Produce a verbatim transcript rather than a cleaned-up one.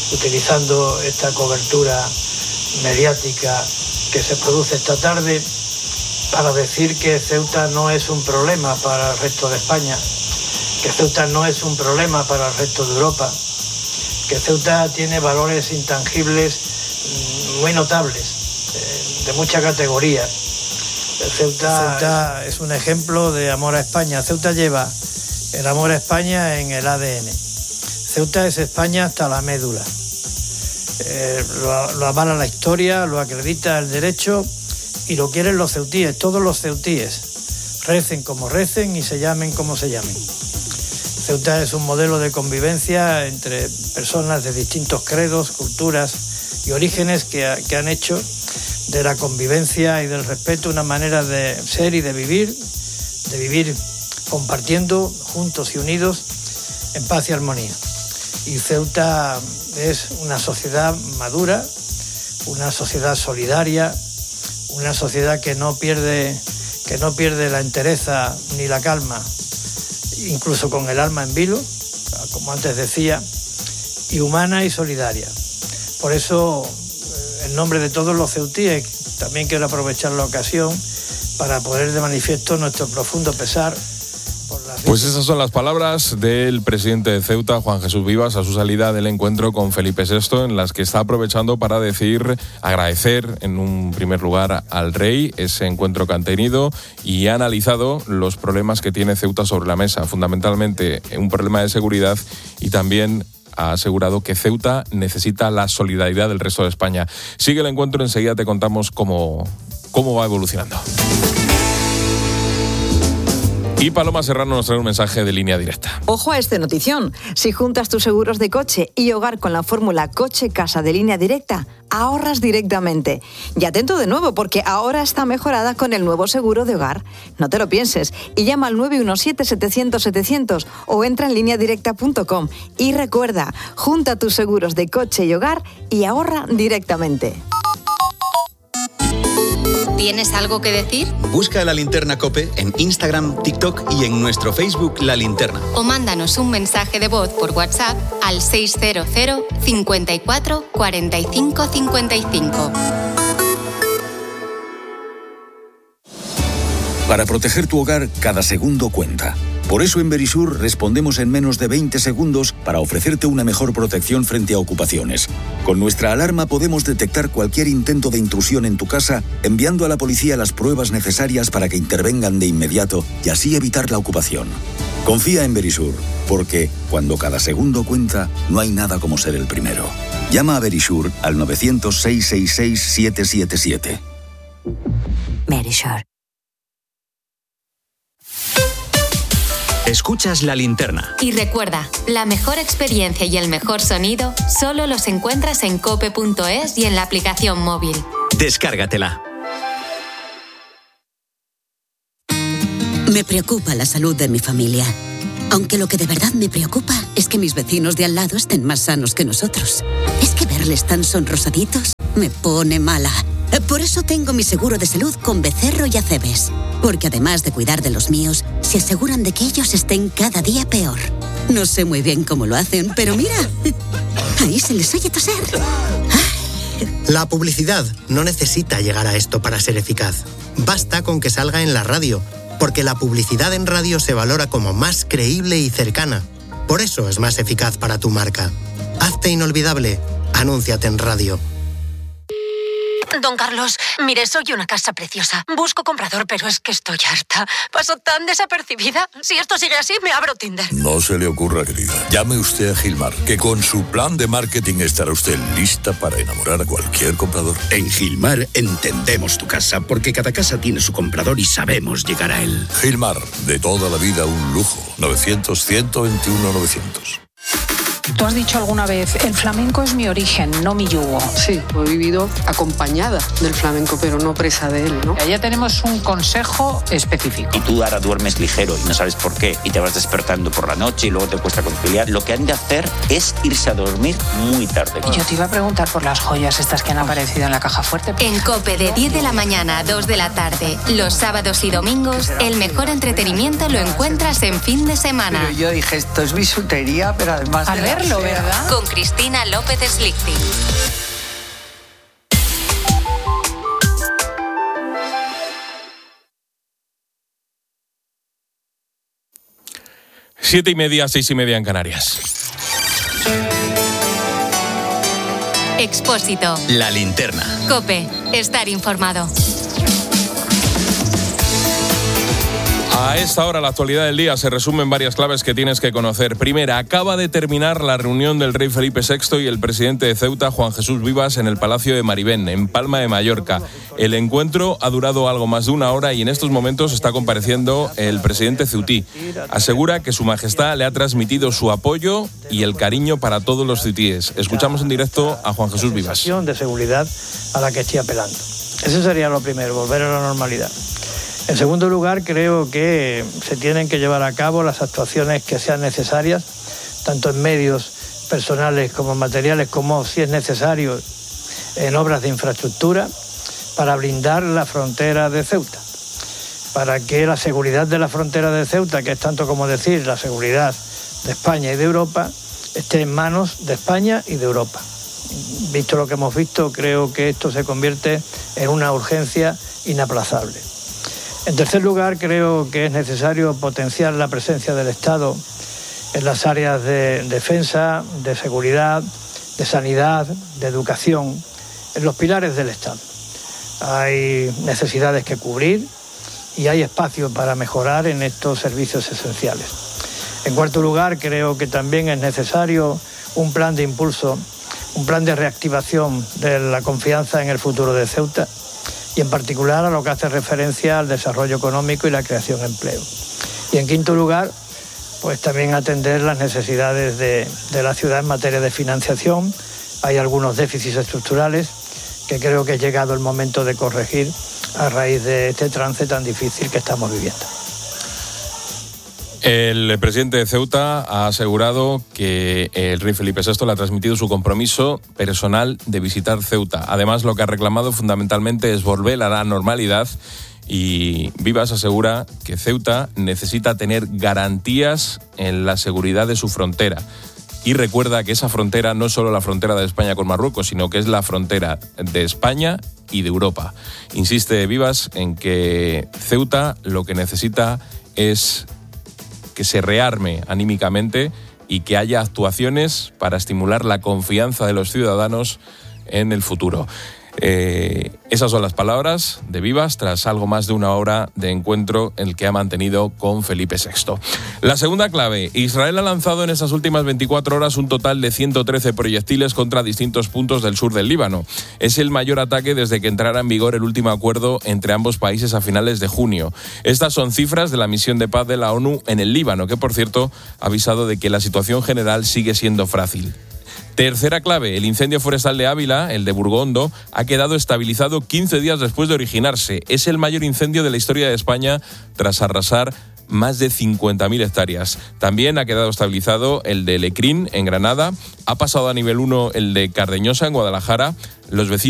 utilizando esta cobertura mediática que se produce esta tarde para decir que Ceuta no es un problema para el resto de España, que Ceuta no es un problema para el resto de Europa, que Ceuta tiene valores intangibles muy notables, de mucha categoría. Ceuta, Ceuta es un ejemplo de amor a España. Ceuta lleva el amor a España en el A D N. Ceuta es España hasta la médula. Eh, lo, lo avala la historia, lo acredita el derecho y lo quieren los ceutíes, todos los ceutíes. Recen como recen y se llamen como se llamen. Ceuta es un modelo de convivencia entre personas de distintos credos, culturas y orígenes que, que han hecho de la convivencia y del respeto una manera de ser y de vivir, de vivir compartiendo juntos y unidos en paz y armonía. Y Ceuta es una sociedad madura, una sociedad solidaria, una sociedad que no pierde, que no pierde la entereza ni la calma, incluso con el alma en vilo, como antes decía, y humana y solidaria. Por eso, en nombre de todos los ceutíes, también quiero aprovechar la ocasión para poner de manifiesto nuestro profundo pesar. Pues esas son las palabras del presidente de Ceuta, Juan Jesús Vivas, a su salida del encuentro con Felipe sexto, en las que está aprovechando para decir, agradecer en un primer lugar al rey ese encuentro que han tenido y ha analizado los problemas que tiene Ceuta sobre la mesa, fundamentalmente un problema de seguridad y también ha asegurado que Ceuta necesita la solidaridad del resto de España. Sigue el encuentro, enseguida te contamos cómo, cómo va evolucionando. Y Paloma Serrano nos trae un mensaje de Línea Directa. Ojo a esta notición. Si juntas tus seguros de coche y hogar con la fórmula coche-casa de Línea Directa, ahorras directamente. Y atento de nuevo, porque ahora está mejorada con el nuevo seguro de hogar. No te lo pienses y llama al nueve uno siete, setecientos, setecientos o entra en línea directa punto com. Y recuerda, junta tus seguros de coche y hogar y ahorra directamente. ¿Tienes algo que decir? Busca La Linterna COPE en Instagram, TikTok y en nuestro Facebook La Linterna. O mándanos un mensaje de voz por WhatsApp al seis cero cero, cinco cuatro, cuatro cinco cinco cinco. Para proteger tu hogar, cada segundo cuenta. Por eso en Verisur respondemos en menos de veinte segundos para ofrecerte una mejor protección frente a ocupaciones. Con nuestra alarma podemos detectar cualquier intento de intrusión en tu casa, enviando a la policía las pruebas necesarias para que intervengan de inmediato y así evitar la ocupación. Confía en Verisur, porque cuando cada segundo cuenta, no hay nada como ser el primero. Llama a Verisur al nueve cero cero, seis seis seis, siete siete siete. Verisur. Escuchas La Linterna. Y recuerda, la mejor experiencia y el mejor sonido solo los encuentras en cope punto es y en la aplicación móvil. Descárgatela. Me preocupa la salud de mi familia. Aunque lo que de verdad me preocupa es que mis vecinos de al lado estén más sanos que nosotros. Es que verles tan sonrosaditos me pone mala. Por eso tengo mi seguro de salud con Becerro y Acebes. Porque además de cuidar de los míos, se aseguran de que ellos estén cada día peor. No sé muy bien cómo lo hacen, pero mira, ahí se les oye toser. La publicidad no necesita llegar a esto para ser eficaz. Basta con que salga en la radio, porque la publicidad en radio se valora como más creíble y cercana. Por eso es más eficaz para tu marca. Hazte inolvidable. Anúnciate en radio. Don Carlos, mire, soy una casa preciosa. Busco comprador, pero es que estoy harta. Paso tan desapercibida. Si esto sigue así, me abro Tinder. No se le ocurra, querida. Llame usted a Gilmar, que con su plan de marketing estará usted lista para enamorar a cualquier comprador. En Gilmar entendemos tu casa, porque cada casa tiene su comprador y sabemos llegar a él. Gilmar, de toda la vida un lujo. novecientos, ciento veintiuno, novecientos. Tú has dicho alguna vez, el flamenco es mi origen, no mi yugo. Sí, he vivido acompañada del flamenco, pero no presa de él, ¿no? Ya tenemos un consejo específico. Y tú ahora duermes ligero y no sabes por qué, y te vas despertando por la noche y luego te cuesta conciliar. Lo que han de hacer es irse a dormir muy tarde. Y yo te iba a preguntar por las joyas estas que han aparecido en la caja fuerte. En COPE de diez de la mañana a dos de la tarde, los sábados y domingos, el mejor entretenimiento lo encuentras en fin de semana. Pero yo dije, esto es bisutería, pero además... Al verlo pelo, ¿verdad? Con Cristina López Slichting. Siete y media, seis y media en Canarias. Expósito. La linterna. COPE. Estar informado. A esta hora, la actualidad del día se resume en varias claves que tienes que conocer. Primera, acaba de terminar la reunión del rey Felipe sexto y el presidente de Ceuta, Juan Jesús Vivas, en el Palacio de Maribén, en Palma de Mallorca. El encuentro ha durado algo más de una hora y en estos momentos está compareciendo el presidente ceutí. Asegura que su majestad le ha transmitido su apoyo y el cariño para todos los ceutíes. Escuchamos en directo a Juan Jesús Vivas. De seguridad a la que estoy apelando. Eso sería lo primero, volver a la normalidad. En segundo lugar, creo que se tienen que llevar a cabo las actuaciones que sean necesarias, tanto en medios personales como materiales, como si es necesario en obras de infraestructura, para blindar la frontera de Ceuta, para que la seguridad de la frontera de Ceuta, que es tanto como decir la seguridad de España y de Europa, esté en manos de España y de Europa. Visto lo que hemos visto, creo que esto se convierte en una urgencia inaplazable. En tercer lugar, creo que es necesario potenciar la presencia del Estado en las áreas de defensa, de seguridad, de sanidad, de educación, en los pilares del Estado. Hay necesidades que cubrir y hay espacio para mejorar en estos servicios esenciales. En cuarto lugar, creo que también es necesario un plan de impulso, un plan de reactivación de la confianza en el futuro de Ceuta, y en particular a lo que hace referencia al desarrollo económico y la creación de empleo. Y en quinto lugar, pues también atender las necesidades de, de la ciudad en materia de financiación. Hay algunos déficits estructurales que creo que ha llegado el momento de corregir a raíz de este trance tan difícil que estamos viviendo. El presidente de Ceuta ha asegurado que el rey Felipe sexto le ha transmitido su compromiso personal de visitar Ceuta. Además, lo que ha reclamado fundamentalmente es volver a la normalidad y Vivas asegura que Ceuta necesita tener garantías en la seguridad de su frontera. Y recuerda que esa frontera no es solo la frontera de España con Marruecos, sino que es la frontera de España y de Europa. Insiste Vivas en que Ceuta lo que necesita es que se rearme anímicamente y que haya actuaciones para estimular la confianza de los ciudadanos en el futuro. Eh, esas son las palabras de Vivas tras algo más de una hora de encuentro el que ha mantenido con Felipe sexto. La segunda clave, Israel ha lanzado en estas últimas veinticuatro horas un total de ciento trece proyectiles contra distintos puntos del sur del Líbano. Es el mayor ataque desde que entrara en vigor el último acuerdo entre ambos países a finales de junio. Estas son cifras de la misión de paz de la ONU en el Líbano, que por cierto ha avisado de que la situación general sigue siendo frágil. Tercera clave, el incendio forestal de Ávila, el de Burgondo, ha quedado estabilizado quince días después de originarse. Es el mayor incendio de la historia de España tras arrasar más de cincuenta mil hectáreas. También ha quedado estabilizado el de Lecrín, en Granada. Ha pasado a nivel uno el de Cardeñosa, en Guadalajara. Los vecinos